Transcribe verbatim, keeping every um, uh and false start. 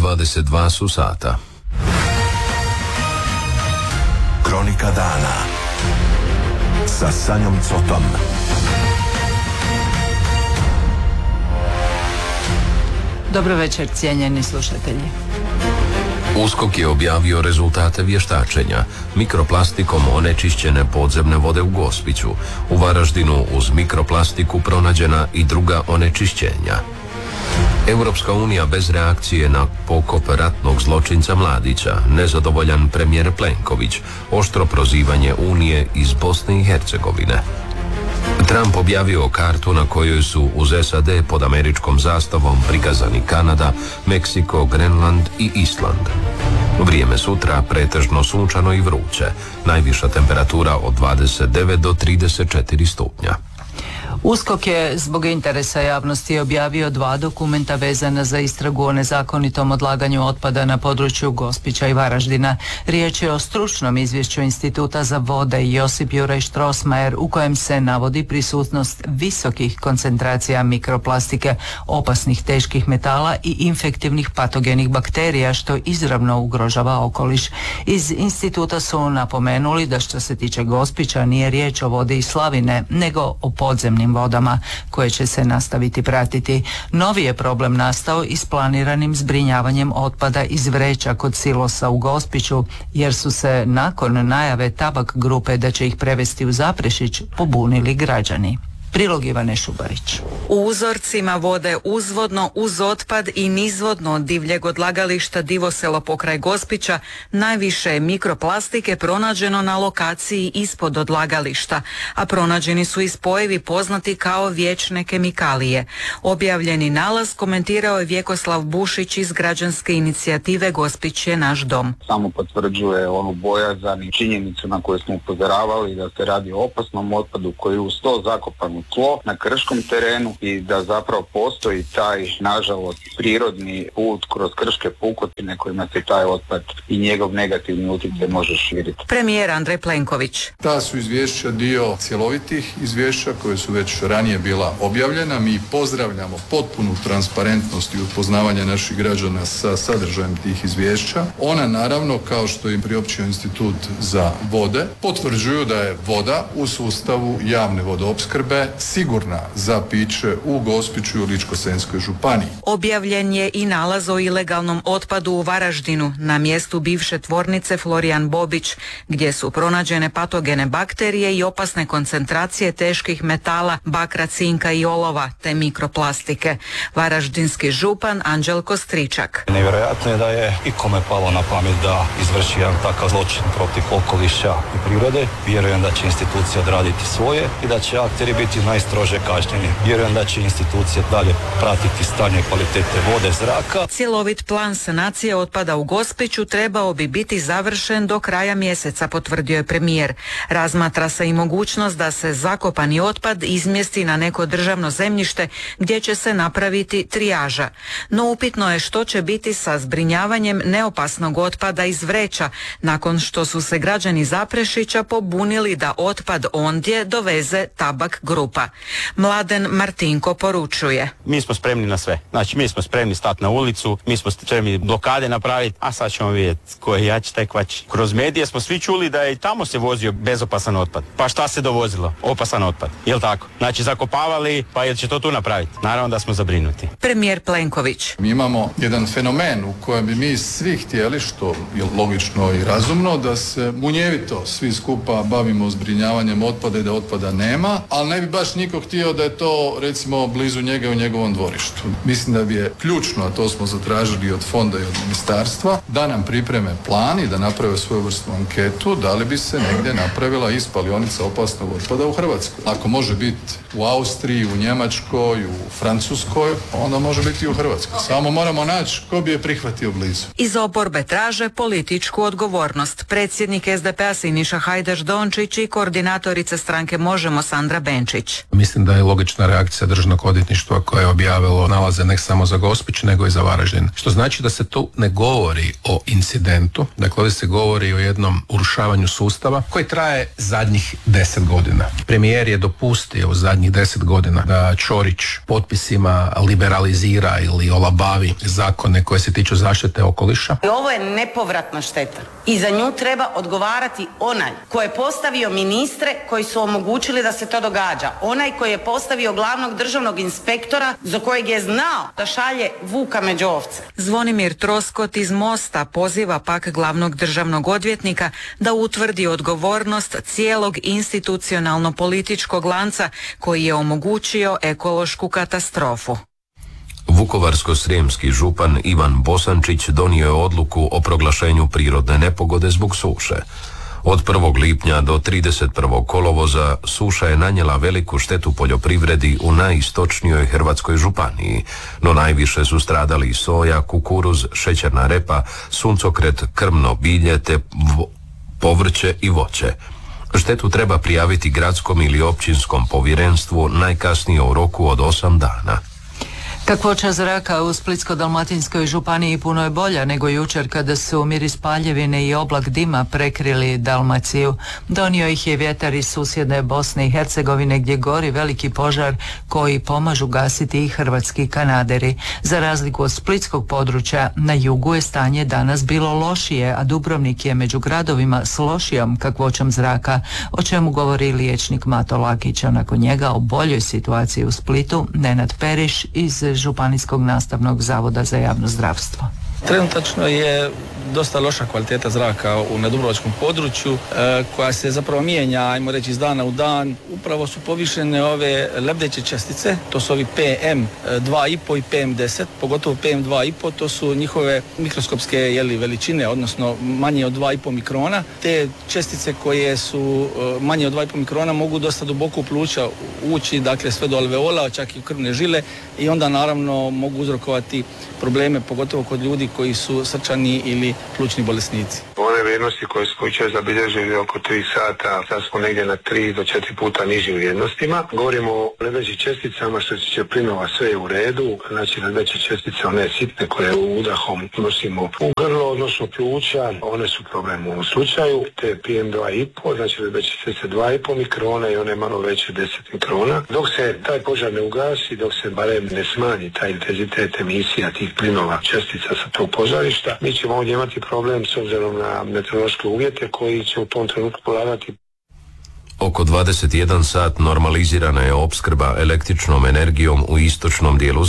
dvadeset dva su sata. Kronika dana sa Sanjom Cotom. Dobro večer, cijenjeni slušatelji. USKOK je objavio rezultate vještačenja. Mikroplastikom onečišćene podzemne vode u Gospiću. U Varaždinu uz mikroplastiku pronađena i druga onečišćenja. Europska unija bez reakcije na pokop ratnog zločinca Mladića, nezadovoljan premijer Plenković, oštro prozivanje Unije iz Bosne i Hercegovine. Trump objavio kartu na kojoj su uz S A D pod američkom zastavom prikazani Kanada, Meksiko, Grenland i Island. Vrijeme sutra pretežno sunčano i vruće, najviša temperatura od dvadeset devet do trideset četiri stupnja. USKOK je zbog interesa javnosti objavio dva dokumenta vezana za istragu o nezakonitom odlaganju otpada na području Gospića i Varaždina. Riječ je o stručnom izvješću Instituta za vode Josip Juraj Strossmayer u kojem se navodi prisutnost visokih koncentracija mikroplastike, opasnih teških metala i infektivnih patogenih bakterija što izravno ugrožava okoliš. Iz instituta su napomenuli da što se tiče Gospića nije riječ o vodi iz slavine, nego o podzemnim vodama koje će se nastaviti pratiti. Novi je problem nastao i s planiranim zbrinjavanjem otpada iz vreća kod silosa u Gospiću, jer su se nakon najave Tabak grupe da će ih prevesti u Zaprešić pobunili građani. Prilog Ivane Šubarić. U uzorcima vode uzvodno uz otpad i nizvodno od divljeg odlagališta Divoselo pokraj Gospića najviše je mikroplastike pronađeno na lokaciji ispod odlagališta, a pronađeni su i spojevi poznati kao vječne kemikalije. Objavljeni nalaz komentirao je Vjekoslav Bušić iz građanske inicijative Gospić je naš dom. Samo potvrđuje onu bojazan i činjenicu na koju smo upozoravali da se radi o opasnom otpadu koji je uz to zakopan tlo na krškom terenu i da zapravo postoji taj, nažalost, prirodni put kroz krške pukotine kojima se taj otpad i njegov negativni utjecaj može širiti. Premijer Andrej Plenković. Ta su izvješća dio cjelovitih izvješća koje su već ranije bila objavljena. Mi pozdravljamo potpunu transparentnost i upoznavanje naših građana sa sadržajem tih izvješća. Ona naravno, kao što im priopćio Institut za vode, potvrđuju da je voda u sustavu javne vodoopskrbe sigurna za piće u Gospiću i u Ličko-senjskoj županiji. Objavljen je i nalaz o ilegalnom otpadu u Varaždinu na mjestu bivše tvornice Florijan Bobić, gdje su pronađene patogene bakterije i opasne koncentracije teških metala, bakra, cinka i olova te mikroplastike. Varaždinski župan Anđelko Stričak. Nevjerojatno je da je ikome palo na pamet da izvrši jedan takav zločin protiv okoliša i prirode. Vjerujem da će institucija odraditi svoje i da će akteri biti najstrože kažnjeni. Vjerujem da će institucije dalje pratiti stanje kvalitete vode, zraka. Cjelovit plan sanacije otpada u Gospiću trebao bi biti završen do kraja mjeseca, potvrdio je premijer. Razmatra se i mogućnost da se zakopani otpad izmjesti na neko državno zemljište gdje će se napraviti trijaža. No upitno je što će biti sa zbrinjavanjem neopasnog otpada iz vreća nakon što su se građani Zaprešića pobunili da otpad ondje doveze Tabak grupa. Mladen Martinko poručuje. Mi smo spremni na sve. Znači mi smo spremni stati na ulicu, mi smo spremni blokade napraviti, a sad ćemo vidjeti ko je jači taj kvač. Kroz medije smo svi čuli da je i tamo se vozio bezopasan otpad. Pa šta se dovozilo? Opasan otpad. Jel tako? Znači zakopavali, pa jel će to tu napraviti? Naravno da smo zabrinuti. Premijer Plenković. Mi imamo jedan fenomen u kojem bi mi svi htjeli, što je logično i razumno, da se munjevito svi skupa bavimo zbrinjavanjem otpada i da otpada nema, ali ne bi baš niko htio da je to recimo blizu njega u njegovom dvorištu. Mislim da bi je ključno, a to smo zatražili od fonda i od ministarstva, da nam pripreme plan i da naprave svoju vrstu anketu, da li bi se negdje napravila i spalionica opasnog otpada u Hrvatskoj. Ako može biti u Austriji, u Njemačkoj, u Francuskoj, onda može biti i u Hrvatskoj. Samo moramo naći ko bi je prihvatio blizu. Iz oporbe traže političku odgovornost. Predsjednik S D P-a Siniša Hajdaš Dončić i koordinatorica stranke Možemo Sandra Benčić. Pavlić. Mislim da je logična reakcija državnog odvjetništva koje je objavilo nalaze ne samo za Gospić nego i za Varaždin. Što znači da se tu ne govori o incidentu, dakle ovdje se govori o jednom urušavanju sustava koji traje zadnjih deset godina. Premijer je dopustio u zadnjih deset godina da Ćorić potpisima liberalizira ili olabavi zakone koje se tiču zaštite okoliša. Ovo je nepovratna šteta i za nju treba odgovarati onaj koji je postavio ministre koji su omogućili da se to događa. Onaj koji je postavio glavnog državnog inspektora za kojeg je znao da šalje vuka među ovce. Zvonimir Troskot iz Mosta poziva pak glavnog državnog odvjetnika da utvrdi odgovornost cijelog institucionalno-političkog lanca koji je omogućio ekološku katastrofu. Vukovarsko-srijemski župan Ivan Bosančić donio je odluku o proglašenju prirodne nepogode zbog suše. Od prvog lipnja do trideset prvog kolovoza suša je nanijela veliku štetu poljoprivredi u najistočnijoj hrvatskoj županiji, no najviše su stradali soja, kukuruz, šećerna repa, suncokret, krmno bilje te povrće i voće. Štetu treba prijaviti gradskom ili općinskom povjerenstvu najkasnije u roku od osam dana. Kakvoća zraka u Splitsko-dalmatinskoj županiji puno je bolja nego jučer kada su miris paljevine i oblak dima prekrili Dalmaciju. Donio ih je vjetar iz susjedne Bosne i Hercegovine gdje gori veliki požar koji pomažu gasiti i hrvatski kanaderi. Za razliku od splitskog područja, na jugu je stanje danas bilo lošije, a Dubrovnik je među gradovima s lošijom kakvoćom zraka, o čemu govori liječnik Mato Lakić, a nakon njega o boljoj situaciji u Splitu Nenad Periš iz Županijskog nastavnog zavoda za javno zdravstvo. Trenutačno je dosta loša kvaliteta zraka u na dubrovačkom području e, koja se zapravo mijenja, ajmo reći, iz dana u dan. Upravo su povišene ove lebdeće čestice, to su ovi P M dva i pet i P M deset, pogotovo P M dva i pet, to su njihove mikroskopske jeli, veličine, odnosno manje od dva i pet mikrona. Te čestice koje su e, manje od dva i pet mikrona mogu dosta duboko u pluća ući, dakle sve do alveola, čak i u krvne žile, i onda naravno mogu uzrokovati probleme, pogotovo kod ljudi koji su srčani ili plućni bolesnici. One vrijednosti koje smo jučer zabilježili oko tri sata, sad smo negdje na tri do četiri puta nižim vrijednostima. Govorimo o lebdećim česticama, što se tiče plinova, sve je u redu. Znači lebdeće čestice, one sitne koje udahom nosimo u grlo, odnosno pluća, one su problem u ovom slučaju. Te P M dva i pet, znači lebdeće čestice dva i pet mikrona i one malo veće deset mikrona. Dok se taj požar ne ugasi, dok se barem ne smanji taj intenzitet emisija tih plinova čestica sa tog požarišta, mi ćemo ovdje imati problem s obzirom na meteorološke uvjete koji će u tom trenutku poladati. Oko dvadeset jedan sat normalizirana je opskrba električnom energijom u istočnom dijelu